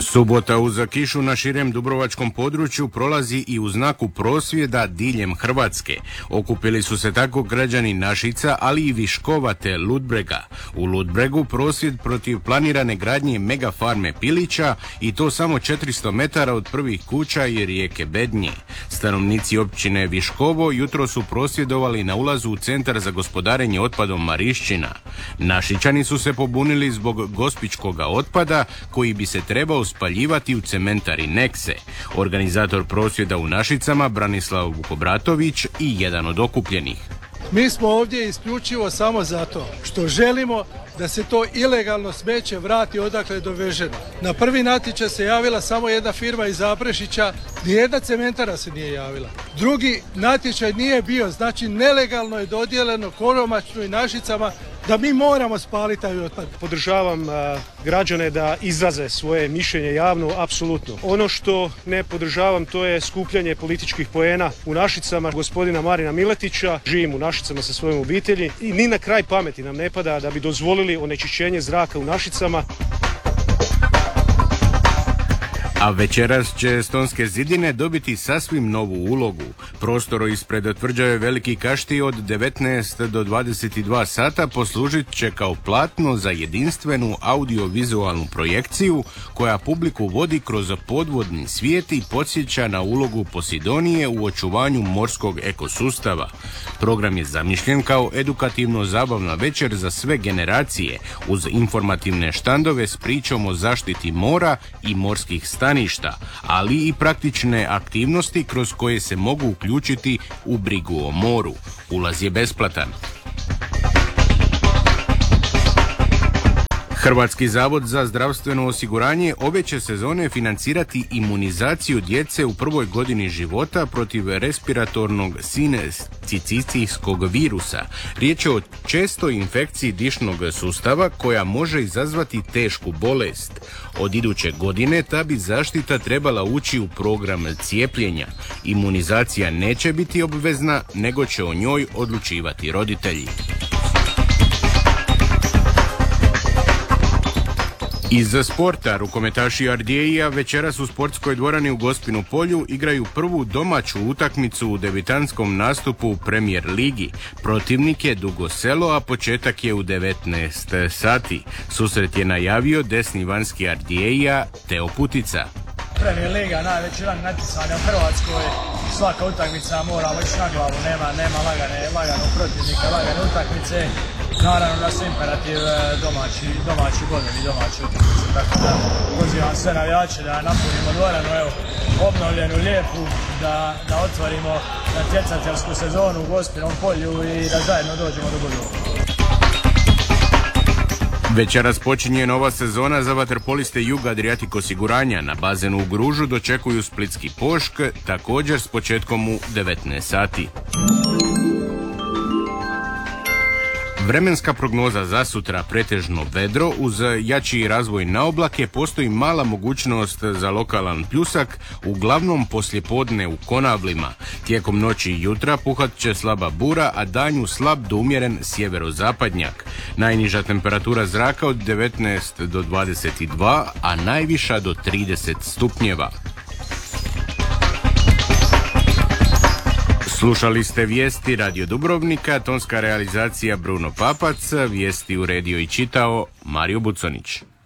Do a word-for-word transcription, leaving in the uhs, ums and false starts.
Subota uz kišu na širem dubrovačkom području prolazi i u znaku prosvjeda diljem Hrvatske. Okupili su se tako građani Našica, ali i Viškova te Ludbrega. U Ludbregu prosvjed protiv planirane gradnje mega farme pilića i to samo četiristo metara od prvih kuća i rijeke Bednje. Stanovnici općine Viškovo jutro su prosvjedovali na ulazu u Centar za gospodarenje otpadom Marišćina. Našičani su se pobunili zbog gospićkoga otpada koji bi se trebao spaljivati u cementari Nekse. Organizator prosvjeda u Našicama, Branislav Vukobratović, i jedan od okupljenih. Mi smo ovdje isključivo samo zato što želimo da se to ilegalno smeće vrati odakle je doveženo. Na prvi natječaj se javila samo jedna firma iz Zaprešića, nijedna cementara se nije javila. Drugi natječaj nije bio, znači nelegalno je dodijeljeno Koromačnu i Našicama da mi moramo spaliti taj otpad. Podržavam uh, građane da izraze svoje mišljenje javno, apsolutno. Ono što ne podržavam, to je skupljanje političkih poena u Našicama gospodina Marina Miletića. Živim u Našicama sa svojom obitelji i ni na kraj pameti nam ne pada da bi dozvolili onečišćenje zraka u Našicama. A večeras će Stonske zidine dobiti sasvim novu ulogu. Prostor ispred tvrđave Veliki Kašti od devetnaest do dvadeset dva sata poslužit će kao platno za jedinstvenu audiovizualnu projekciju koja publiku vodi kroz podvodni svijet i podsjeća na ulogu Posidonije u očuvanju morskog ekosustava. Program je zamišljen kao edukativno-zabavna večer za sve generacije uz informativne štandove s pričom o zaštiti mora i morskih staništa, ali i praktične aktivnosti kroz koje se mogu uključiti u brigu o moru. Ulaz je besplatan. Hrvatski zavod za zdravstveno osiguranje ove će sezone financirati imunizaciju djece u prvoj godini života protiv respiratornog sincicijskog virusa. Riječ je o čestoj infekciji dišnog sustava koja može izazvati tešku bolest. Od iduće godine ta bi zaštita trebala ući u program cijepljenja. Imunizacija neće biti obvezna, nego će o njoj odlučivati roditelji. Iz sporta, rukometaši Ardjeija večeras u sportskoj dvorani u Gospinu polju igraju prvu domaću utakmicu u debitantskom nastupu u Premier ligi. Protivnik je Dugo Selo, a početak je u devetnaest sati. Susret je najavio desni vanjski Ardjeija Teo Putica. Premier liga, najveći rang natjecanja u Hrvatskoj, svaka utakmica moramo ići na glavu, nema, nema lagane, laganog protivnika, lagane utakmice. Naravno da su imperativ domaći, domaći bodovi, domaći utakmice, tako da pozivam sve navijače da napunimo dvoranu, evo, obnovljenu, lijepu, da, da otvorimo natjecateljsku sezonu u Gospinom polju i da zajedno dođemo do bodova. Večeras počinje nova sezona za vaterpoliste Juga Adriatic osiguranja. Na bazenu u Gružu dočekuju splitski Pošk, također s početkom u devetnaest sati. Vremenska prognoza za sutra pretežno vedro, uz jači razvoj na oblake postoji mala mogućnost za lokalan pljusak, uglavnom poslijepodne u Konavlima. Tijekom noći i jutra puhat će slaba bura, a danju slab do umjeren sjeverozapadnjak. Najniža temperatura zraka od devetnaest do dvadeset dva, a najviša do trideset stupnjeva. Slušali ste vijesti Radio Dubrovnika, tonska realizacija Bruno Papac, vijesti uredio i čitao Mario Buconić.